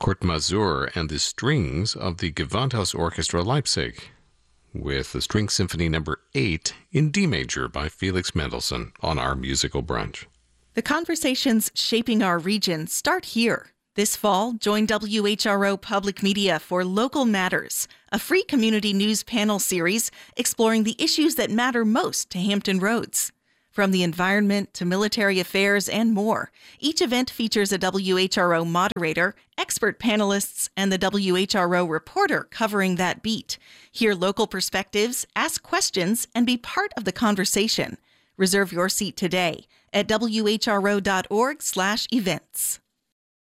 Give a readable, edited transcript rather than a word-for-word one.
Kurt Masur and the strings of the Gewandhaus Orchestra Leipzig, with the String Symphony No. 8 in D major by Felix Mendelssohn on our musical brunch. The conversations shaping our region start here. This fall, join WHRO Public Media for Local Matters, a free community news panel series exploring the issues that matter most to Hampton Roads. From the environment to military affairs and more, each event features a WHRO moderator, expert panelists, and the WHRO reporter covering that beat. Hear local perspectives, ask questions, and be part of the conversation. Reserve your seat today at whro.org/events.